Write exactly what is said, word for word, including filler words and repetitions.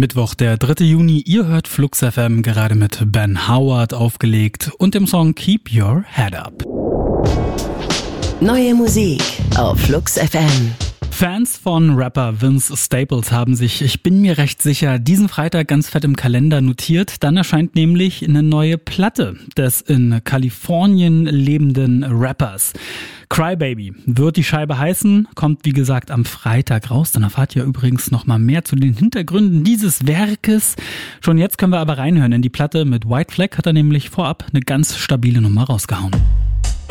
Mittwoch, der dritte Juni, ihr hört Flux F M gerade mit Ben Howard aufgelegt und dem Song Keep Your Head Up. Neue Musik auf Flux F M. Fans von Rapper Vince Staples haben sich, ich bin mir recht sicher, diesen Freitag ganz fett im Kalender notiert. Dann erscheint nämlich eine neue Platte des in Kalifornien lebenden Rappers. Crybaby wird die Scheibe heißen, kommt wie gesagt am Freitag raus. Dann erfahrt ihr übrigens nochmal mehr zu den Hintergründen dieses Werkes. Schon jetzt können wir aber reinhören in die Platte. Mit White Flag hat er nämlich vorab eine ganz stabile Nummer rausgehauen.